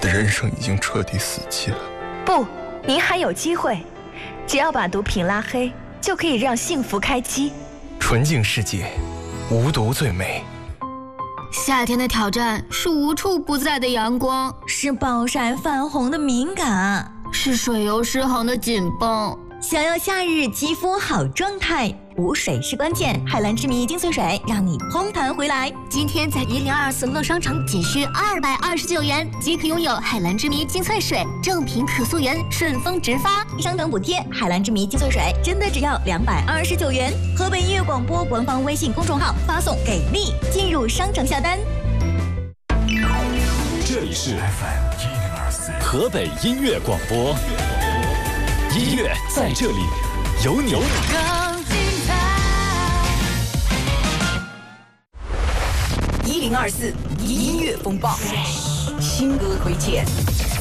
人生已经彻底死机了。 不，您还有机会，只要把毒品拉黑，就可以让幸福开机。 纯净世界，无毒最美。 夏天的挑战是无处不在的阳光， 是暴晒泛红的敏感， 是水油失衡的紧绷。 想要夏日肌肤好状态，补水是关键。海蓝之谜精粹水让你嘭弹回来。 今天在1024乐商城仅需229元即可拥有海蓝之谜精粹水，正品可溯源，顺丰直发， 商等补贴。海蓝之谜精粹水真的只要229元。河北音乐广播官方微信公众号发送给力，进入商城下单。 这里是 FM 河北音乐广播，音乐在这里，有你。 1024音乐风暴，新歌推荐。